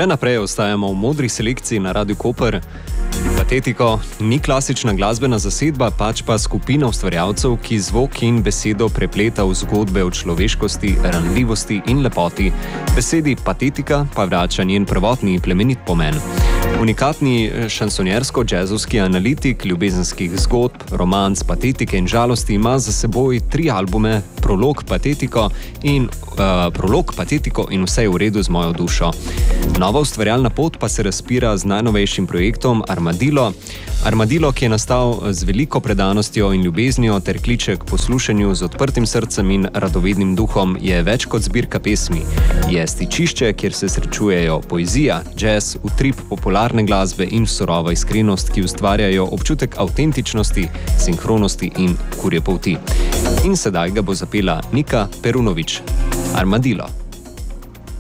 Še naprej ostajamo v modri selekciji na Radiu Koper. Patetiko ni klasična glasbena zasedba, pač pa skupina ustvarjalcev, ki zvok in besedo prepleta v zgodbe o človeškosti, ranljivosti in lepoti. Besedi patetika pa vrača njen prvotni plemenit pomen. Unikatni šansonjersko-džezovski analitik ljubezenskih zgodb, romanc, patetike in žalosti ima za seboj 3 albume, Prolog, Patetiko in Vse je v redu z mojo dušo. Nova ustvarjalna pot pa se razpira z najnovejšim projektom Armadillo. Armadillo, ki je nastal z veliko predanostjo in ljubeznijo ter kliče k poslušanju z odprtim srcem in radovednim duhom, je več kot zbirka pesmi. Je stičišče, kjer se srečujejo poezija, džez, utrip popularne glasbe in surova iskrenost, ki ustvarjajo občutek avtentičnosti, sinhronosti in kurje polti. In sedaj ga bo zapela Nika Perunović. Armadillo.